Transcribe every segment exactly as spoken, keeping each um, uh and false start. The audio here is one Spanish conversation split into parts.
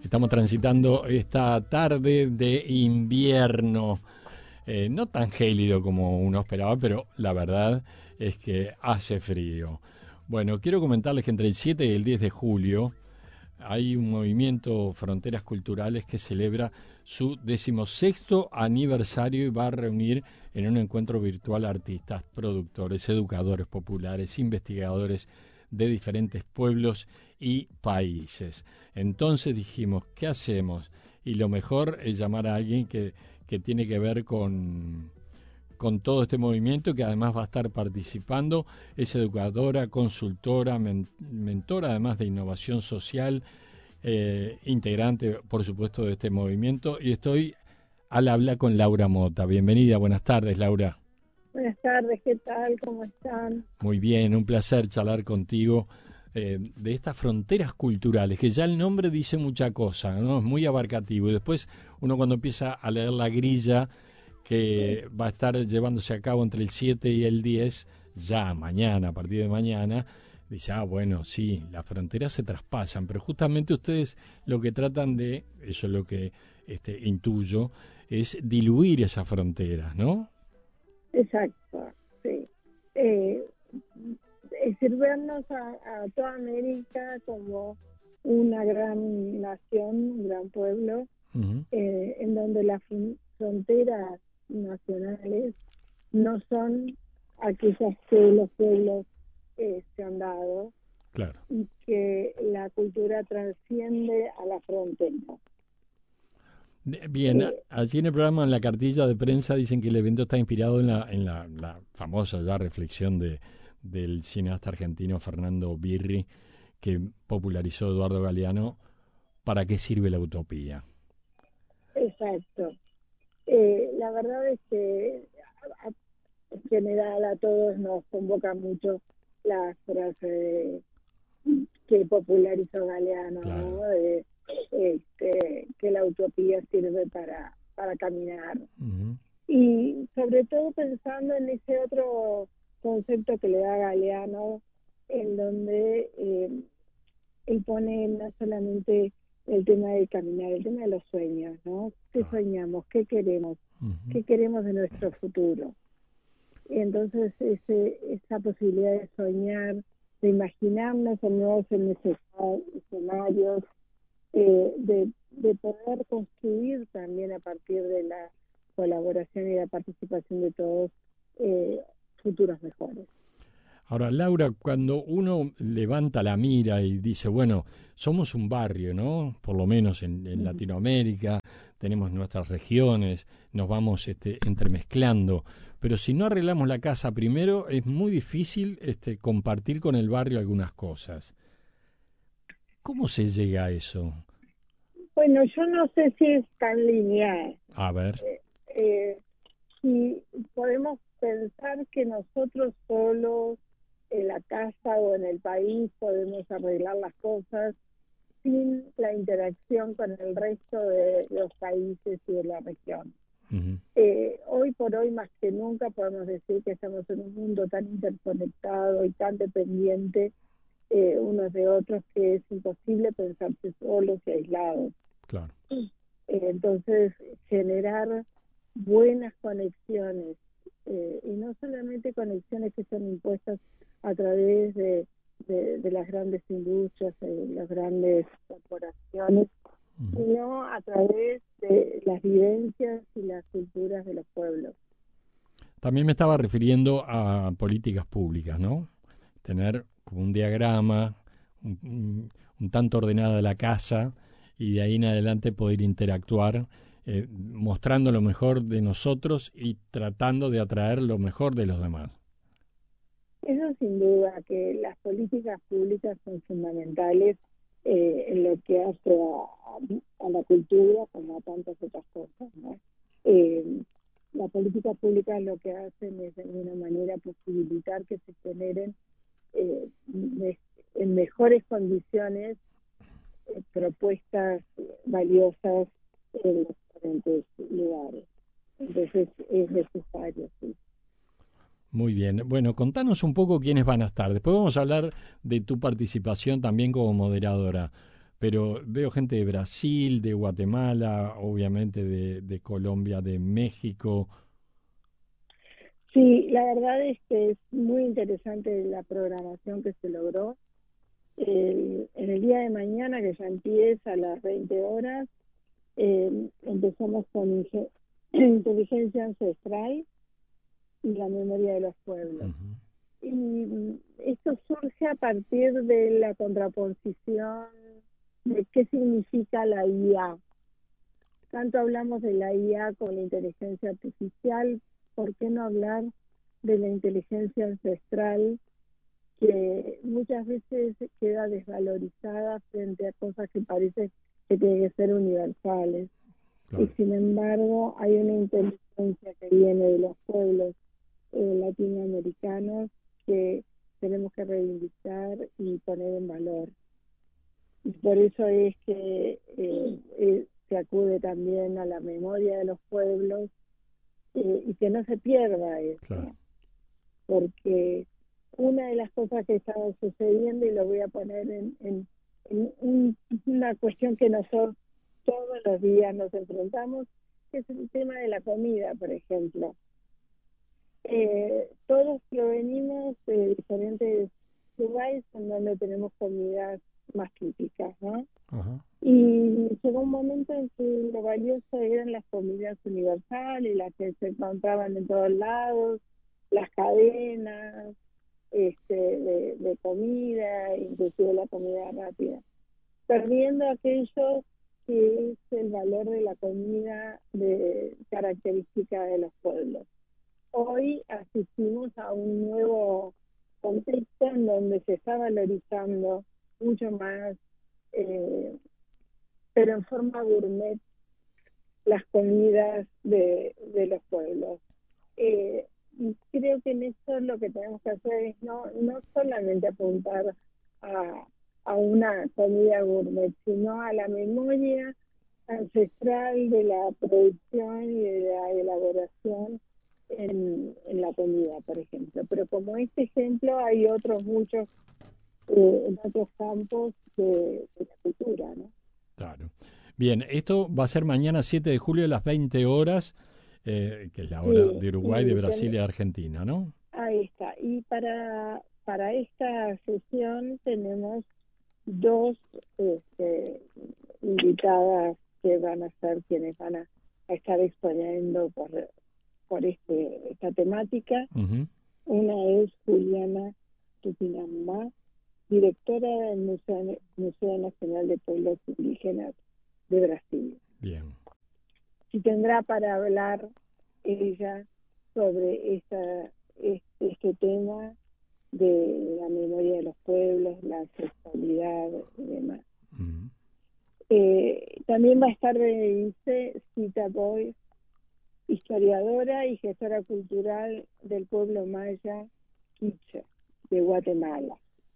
Estamos transitando esta tarde de invierno, eh, no tan gélido como uno esperaba, pero la verdad es que hace frío. Bueno, quiero comentarles que entre el siete y el diez de julio hay un movimiento Fronteras Culturales que celebra su decimosexto aniversario y va a reunir en un encuentro virtual artistas, productores, educadores populares, investigadores de diferentes pueblos y países. Entonces dijimos, ¿qué hacemos? Y lo mejor es llamar a alguien que, que tiene que ver con, con todo este movimiento, que además va a estar participando. Es educadora, consultora, men, mentora además de innovación social, eh, integrante, por supuesto, de este movimiento. Y estoy al habla con Laura Mota. Bienvenida, buenas tardes, Laura. Buenas tardes, ¿qué tal? ¿Cómo están? Muy bien, un placer charlar contigo eh, de estas fronteras culturales, que ya el nombre dice mucha cosa, ¿no? Es muy abarcativo. Y después uno cuando empieza a leer la grilla que va a estar llevándose a cabo entre el siete y el diez, ya mañana, a partir de mañana, dice, ah, bueno, sí, las fronteras se traspasan, pero justamente ustedes lo que tratan de, eso es lo que este, intuyo, es diluir esas fronteras, ¿no? Exacto, sí. Eh, sirvernos a, a toda América como una gran nación, un gran pueblo, uh-huh. eh, en donde las fronteras nacionales no son aquellas que los pueblos eh, se han dado, claro. Y que la cultura trasciende a la frontera. Bien, eh, allí en el programa, en la cartilla de prensa, dicen que el evento está inspirado en la, en la, la famosa ya reflexión de, del cineasta argentino Fernando Birri, que popularizó Eduardo Galeano, ¿para qué sirve la utopía? Exacto. Eh, la verdad es que a, a, en general a todos nos convoca mucho la frase que popularizó Galeano, claro. ¿no? De, este, que la utopía sirve para, para caminar. Uh-huh. Y sobre todo pensando en ese otro concepto que le da Galeano, en donde eh, él pone no solamente el tema de caminar, el tema de los sueños, ¿no? ¿Qué uh-huh. soñamos? ¿Qué queremos? Uh-huh. ¿Qué queremos de nuestro futuro? Y entonces ese, esa posibilidad de soñar, de imaginarnos en nuevos escenarios, eh, de, de poder construir también a partir de la colaboración y la participación de todos eh, futuros mejores. Ahora, Laura, cuando uno levanta la mira y dice, bueno, somos un barrio, ¿no? Por lo menos en, en Latinoamérica, tenemos nuestras regiones, nos vamos este, entremezclando, pero si no arreglamos la casa primero, es muy difícil este, compartir con el barrio algunas cosas. ¿Cómo se llega a eso? Bueno, yo no sé si es tan lineal. A ver. Eh, eh, si podemos pensar que nosotros solos en la casa o en el país podemos arreglar las cosas sin la interacción con el resto de los países y de la región. Uh-huh. Eh, hoy por hoy más que nunca podemos decir que estamos en un mundo tan interconectado y tan dependiente eh, unos de otros que es imposible pensarse solos y aislados. Claro. Eh, entonces generar buenas conexiones eh, y no solamente conexiones que son impuestas a través de, de, de las grandes industrias, de las grandes corporaciones, uh-huh. sino a través de las vivencias y las culturas de los pueblos. También me estaba refiriendo a políticas públicas, ¿no? Tener como un diagrama, un, un, un tanto ordenada la casa y de ahí en adelante poder interactuar, eh, mostrando lo mejor de nosotros y tratando de atraer lo mejor de los demás. Eso sin duda, que las políticas públicas son fundamentales eh, en lo que hace a, a, a la cultura como a tantas otras cosas, ¿no? Eh, la política pública lo que hacen es de alguna manera posibilitar que se generen eh, me, en mejores condiciones eh, propuestas valiosas en los diferentes lugares. Entonces es necesario, sí. Muy bien. Bueno, contanos un poco quiénes van a estar. Después vamos a hablar de tu participación también como moderadora. pero veo gente de Brasil, de Guatemala, obviamente de, de Colombia, de México. Sí, la verdad es que es muy interesante la programación que se logró. El- en el día de mañana, que ya empieza a las veinte horas, eh, empezamos con inge- inteligencia ancestral y la memoria de los pueblos. Ujú. Y mm, esto surge a partir de la contraposición de qué significa la I A. Tanto hablamos de la I A con la inteligencia artificial, ¿por qué no hablar de la inteligencia ancestral que muchas veces queda desvalorizada frente a cosas que parece que tienen que ser universales? Y Claro, sin embargo hay una inteligencia que viene de los pueblos eh, latinoamericanos que tenemos que reivindicar y poner en valor. Y por eso es que eh, eh, se acude también a la memoria de los pueblos eh, y que no se pierda claro. eso, porque una de las cosas que está sucediendo, y lo voy a poner en, en, en un, una cuestión que nosotros todos los días nos enfrentamos, que es el tema de la comida, por ejemplo. Eh, todos provenimos de diferentes lugares en donde tenemos comidas más típicas, ¿no? Ajá. Y llegó un momento en que lo valioso eran las comidas universales, las que se encontraban en todos lados, las cadenas este, de, de comida, inclusive la comida rápida, perdiendo aquello que es el valor de la comida de característica de los pueblos. Hoy asistimos a un nuevo contexto en donde se está valorizando mucho más, eh, pero en forma gourmet, las comidas de, de los pueblos. Eh, y creo que en eso lo que tenemos que hacer es no, no solamente apuntar a, a una comida gourmet, sino a la memoria ancestral de la producción y de la elaboración en, en la comida, por ejemplo. Pero como este ejemplo, hay otros muchos eh, en otros campos de, de la cultura, ¿no? Claro. Bien, esto va a ser mañana siete de julio a las veinte horas, eh, que es la hora Sí, de Uruguay, de y Brasil y ten, de Argentina, ¿no? ahí está. Y para, para esta sesión tenemos dos este, invitadas que van a ser quienes van a, a estar exponiendo por, por este, esta temática. Ujú. Una es Juliana Tupinambá, directora del Museo, Museo Nacional de Pueblos Indígenas de Brasil. Bien. Si tendrá para hablar ella sobre esta, este, este tema de la memoria de los pueblos, la sexualidad y demás. Ujú. Eh, también va a estar Berenice Cita Boy, historiadora y gestora cultural del pueblo maya Quiché de Guatemala.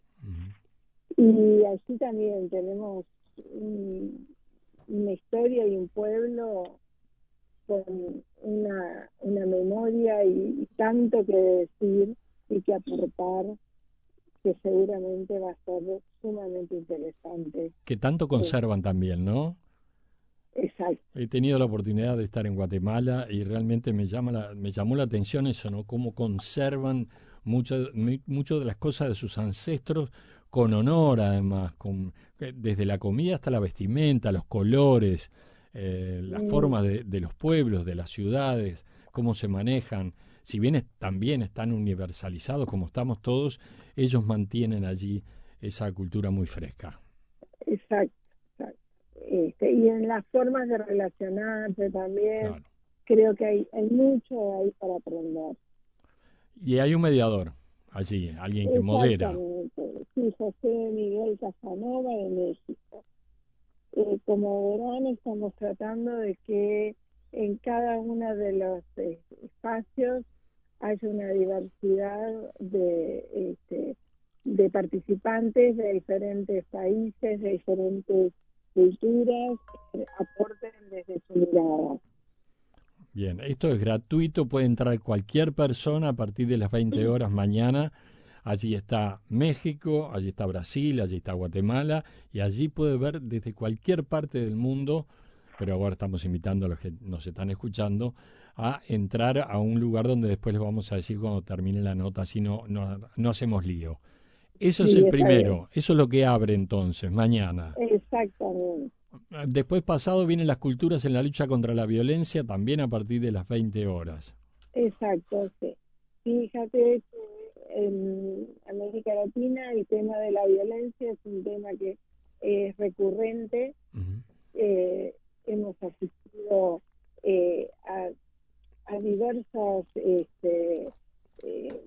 Ujú. Y así también tenemos un, una historia y un pueblo con una, una memoria y, y tanto que decir y que aportar, que seguramente va a ser sumamente interesante. Que tanto Eh, conservan también, ¿no? exacto. He tenido la oportunidad de estar en Guatemala y realmente me llama la, me llamó la atención eso, ¿no? Cómo conservan muchas mi- mucho de las cosas de sus ancestros con honor, además, con, eh, desde la comida hasta la vestimenta, los colores, eh, las Mm, formas de, de los pueblos, de las ciudades, cómo se manejan. Si bien es- también están universalizados como estamos todos, ellos mantienen allí esa cultura muy fresca. exacto, exacto. Este, y en las formas de relacionarse también, Claro. creo que hay, hay mucho ahí para aprender. Y hay un mediador allí, alguien que modera. Exactamente. Sí, José Miguel Casanova de México. Eh, como verán, estamos tratando de que en cada uno de los eh, espacios haya una diversidad de, este, de participantes de diferentes países, de diferentes culturas, que aporten desde su mirada. Bien, esto es gratuito, puede entrar cualquier persona a partir de las veinte horas mañana allí está México, allí está Brasil, allí está Guatemala, y allí puede ver desde cualquier parte del mundo, pero ahora estamos invitando a los que nos están escuchando a entrar a un lugar donde después les vamos a decir cuando termine la nota, así no, no, no hacemos lío. Eso es Sí, el está bien. primero, eso es lo que abre entonces, mañana. Exactamente. Después pasado vienen las culturas en la lucha contra la violencia, también a partir de las veinte horas. Exacto, sí. Fíjate que en América Latina el tema de la violencia es un tema que es recurrente. Uh-huh. Eh, hemos asistido eh, a, a diversas este, eh,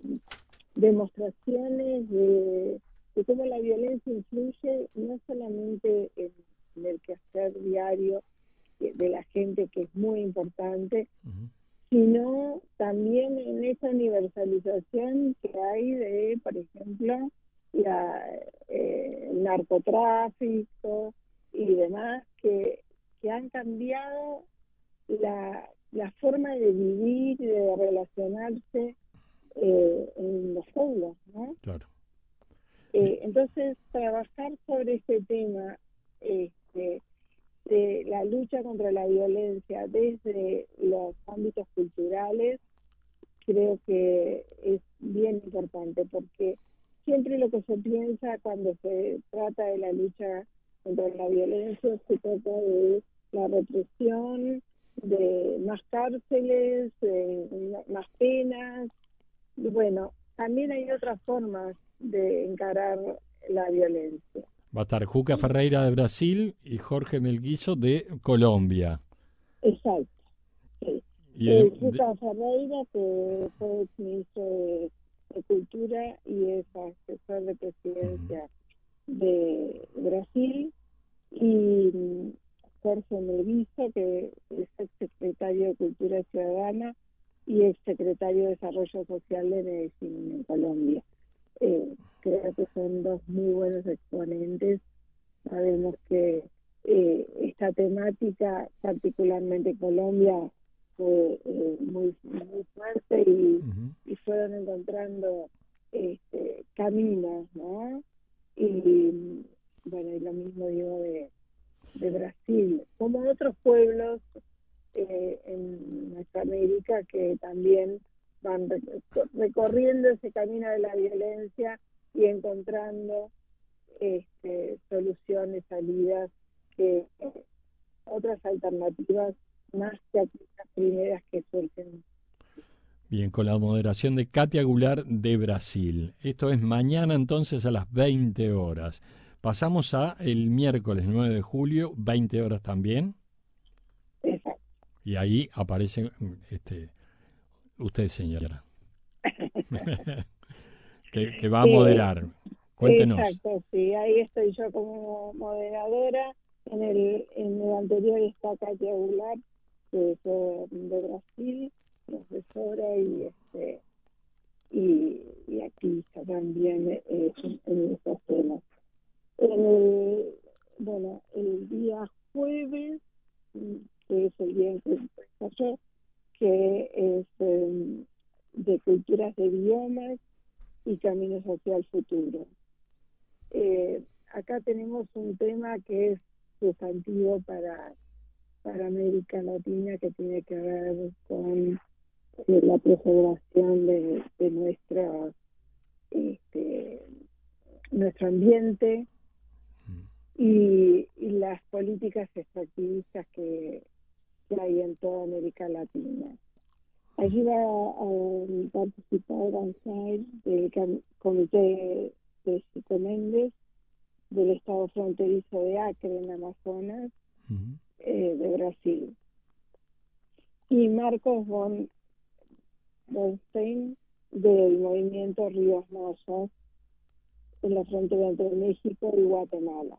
demostraciones de, de cómo la violencia influye no solamente en, en el quehacer diario de, de la gente, que es muy importante, uh-huh, sino también en esa universalización que hay de, por ejemplo, la, eh, el narcotráfico y demás, que, que han cambiado la, la forma de vivir y de relacionarse eh, en los pueblos, ¿no? Claro. Eh, entonces, trabajar sobre este tema este, de la lucha contra la violencia desde los ámbitos culturales, creo que es bien importante, porque siempre lo que se piensa cuando se trata de la lucha contra la violencia se trata de la represión, de más cárceles, de más penas. Y bueno, también hay otras formas de encarar la violencia. Va a estar Juca Ferreira de Brasil y Jorge Melguizo de Colombia. Exacto, sí. Y de, Eh, Juca Ferreira, que fue ministro de, de Cultura y es asesor de presidencia uh-huh. de Brasil, y Jorge Melguizo, que es exsecretario de Cultura Ciudadana y exsecretario de Desarrollo Social de Medellín, en Colombia. Eh, creo que son dos muy buenos exponentes. Sabemos que eh, esta temática, particularmente en Colombia, fue eh, muy, muy fuerte y, uh-huh. y fueron encontrando este, caminos, ¿no? Y bueno, y lo mismo digo de, de Brasil, como otros pueblos eh, en nuestra América que también van recorriendo ese camino de la violencia y encontrando este, soluciones, salidas, que eh, otras alternativas más que aquellas primeras que surgen. Bien, con la moderación de Katia Goulart de Brasil. Esto es mañana entonces a las veinte horas. Pasamos a el miércoles nueve de julio, veinte horas también. Exacto. Y ahí aparece este, usted, señora. que, que va a moderar. Cuéntenos. Exacto, sí, ahí estoy yo como moderadora. En el, en el anterior está Katia Goulart, que es de Brasil, profesora y este y, y activista también eh, en estos temas. En el, bueno, el día jueves, que es el día en que pasó, que es eh, de culturas de biomas y caminos hacia el futuro. Eh, acá tenemos un tema que es sustantivo para, para América Latina, que tiene que ver con eh, la preservación de, de nuestra, este, nuestro ambiente y, y las políticas extractivistas que, que hay en toda América Latina. Allí va a, a participar Banzai del Comité de Chico Méndez del estado fronterizo de Acre, en Amazonas, uh-huh. eh, de Brasil. Y Marcos von Bernstein del movimiento Ríos Mayas en la frontera entre México y Guatemala.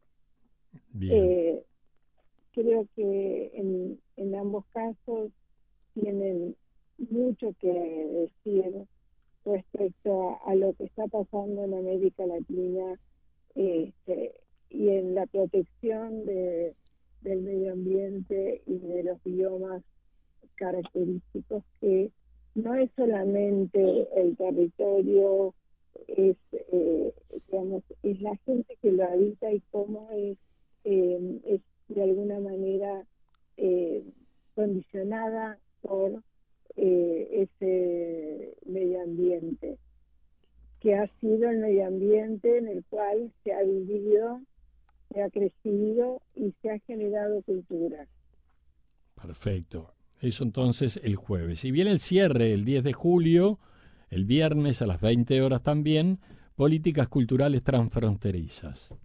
Eh, creo que en, en ambos casos tienen mucho que decir respecto a, a lo que está pasando en América Latina este, y en la protección de, del medio ambiente y de los biomas característicos, que no es solamente el territorio es, eh, digamos, es la gente que lo habita y cómo es, eh, es de alguna manera eh, condicionada por eh, ese medio ambiente, que ha sido el medio ambiente en el cual se ha vivido, se ha crecido y se ha generado cultura. Perfecto. Eso entonces el jueves. Y viene el cierre el diez de julio, el viernes a las veinte horas también, políticas culturales transfronterizas.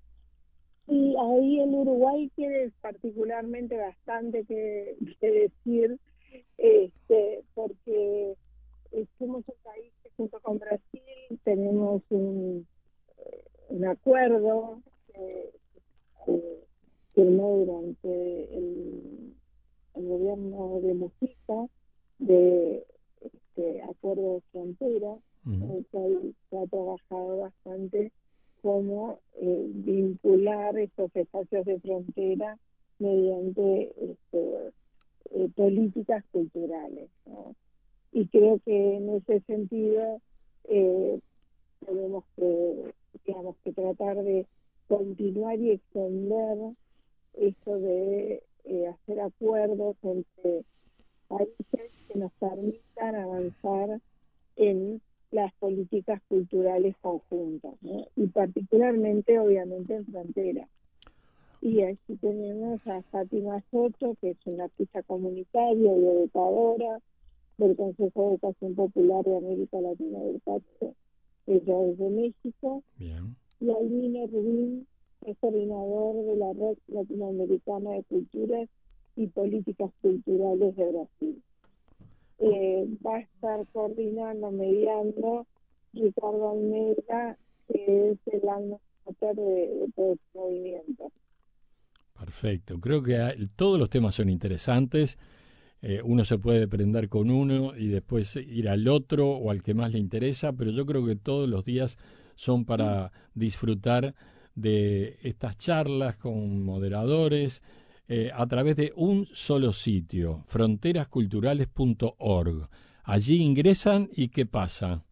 Y ahí en Uruguay tiene particularmente bastante que, que decir, este, porque somos un país que junto con Brasil tenemos un, un acuerdo que eh, firmó durante el, el gobierno de Mujica, de este acuerdo de frontera, uh-huh. en el cual se ha trabajado bastante cómo eh, vincular estos espacios de frontera mediante este, eh, políticas culturales, ¿no? Y creo que en ese sentido eh, tenemos que, digamos, que tratar de continuar y extender esto de eh, hacer acuerdos entre países que nos permitan avanzar en las políticas culturales conjuntas, ¿no? Y particularmente, obviamente, en frontera. Y aquí tenemos a Fátima Soto, que es una artista comunitaria y educadora del Consejo de Educación Popular de América Latina del Pacto, ella es de México. Bien. Y Albino Rubín es coordinador de la Red Latinoamericana de Culturas y Políticas Culturales de Brasil. Eh, va a estar coordinando, mediando Ricardo Almeida, que es el administrador de, de todo este movimiento. Perfecto. Creo que hay, todos los temas son interesantes. Eh, uno se puede prender con uno y después ir al otro o al que más le interesa, pero yo creo que todos los días son para disfrutar de estas charlas con moderadores eh, a través de un solo sitio, fronteras culturales punto org. Allí ingresan y ¿qué pasa?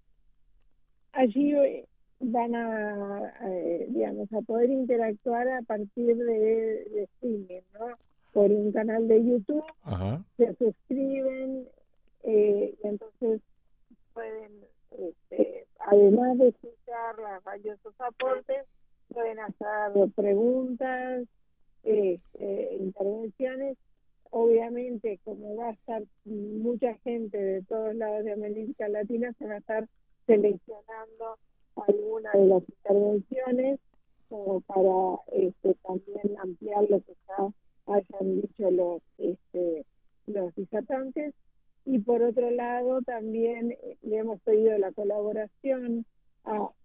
Allí van a, eh, digamos, a poder interactuar a partir de, de streaming, ¿no? Por un canal de YouTube. Ajá. Se suscriben eh, y entonces pueden, este, además de escuchar los valiosos aportes, pueden hacer preguntas, eh, eh, intervenciones. Obviamente, como va a estar mucha gente de todos lados de América Latina, se va a estar seleccionando alguna de las intervenciones como para este, también ampliar lo que está hayan dicho los este, los disertantes. Y por otro lado también le hemos pedido la colaboración a, a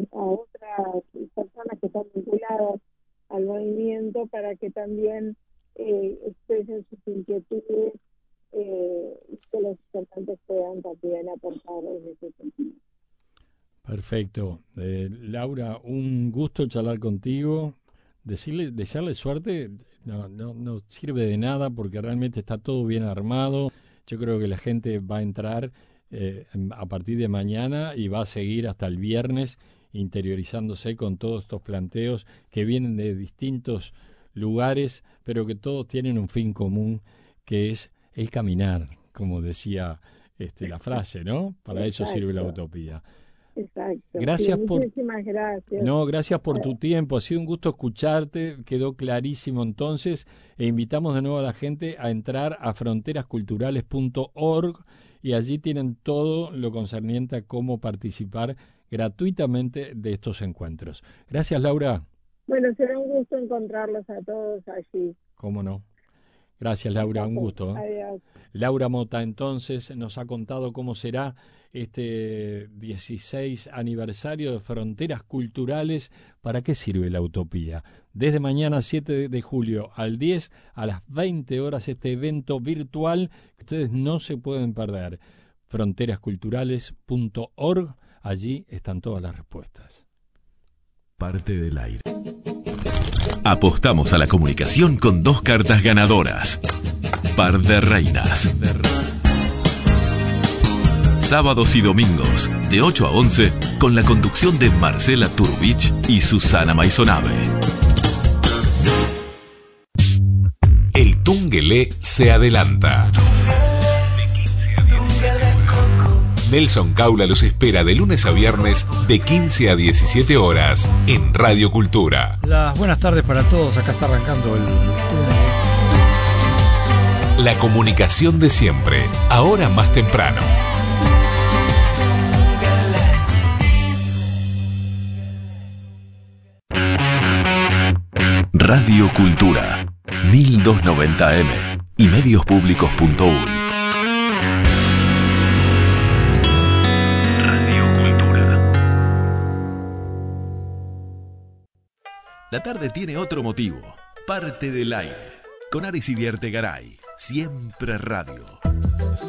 otras personas que están vinculadas al movimiento para que también eh, expresen sus inquietudes eh, y que los disertantes puedan también aportar en ese sentido. Perfecto. Eh, Laura, un gusto charlar contigo. Decirle, desearle suerte no, no, no sirve de nada porque realmente está todo bien armado. Yo creo que la gente va a entrar eh, a partir de mañana y va a seguir hasta el viernes interiorizándose con todos estos planteos que vienen de distintos lugares, pero que todos tienen un fin común, que es el caminar, como decía este, la frase, ¿no? Para eso sirve la utopía. Exacto. Gracias sí, por muchísimas gracias. No, gracias por tu tiempo. Ha sido un gusto escucharte. Quedó clarísimo entonces. E invitamos de nuevo a la gente a entrar a fronteras culturales punto org y allí tienen todo lo concerniente a cómo participar gratuitamente de estos encuentros. Gracias, Laura. Bueno, será un gusto encontrarlos a todos allí. Cómo no. Gracias, Laura. Un gusto. ¿eh? Adiós. Laura Mota, entonces, nos ha contado cómo será este dieciséis aniversario de Fronteras Culturales. ¿Para qué sirve la utopía? Desde mañana siete de julio al diez a las veinte horas este evento virtual que ustedes no se pueden perder. fronteras culturales punto org, allí están todas las respuestas. Parte del aire. Apostamos a la comunicación con dos cartas ganadoras. Par de reinas. Sábados y domingos, de ocho a once, con la conducción de Marcela Turbich y Susana Maisonave. El Tungelé se adelanta. Nelson Caula los espera de lunes a viernes de quince a diecisiete horas en Radio Cultura. Las buenas tardes para todos, acá está arrancando el Tungelé. La comunicación de siempre, ahora más temprano. Radio Cultura, mil doscientos noventa eme y medios-públicos punto uy. Radio Cultura. La tarde tiene otro motivo. Parte del aire. Con Aris Iriarte Garay. Siempre radio.